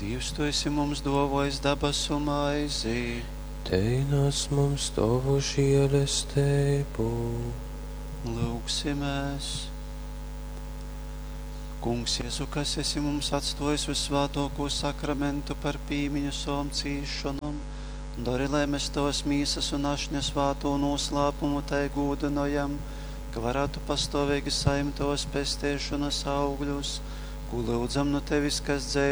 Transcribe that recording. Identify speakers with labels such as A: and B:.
A: Dievs, tu esi mums dovojis dabasu maizi.
B: Teinas mums tavu žēlastību.
A: Lūksimies. Kungs, Jēzu, kas esi mums atstojis visvētāko sakramentu par pīmiņu savam cīšanam, dari, lai mēs tavas mīsas un ašņa svāto noslēpumu tai gūdinojam, ka varētu pastāvīgi saimt tavas pestēšanas augļus, ko lūdzam no tevis, kas dzēv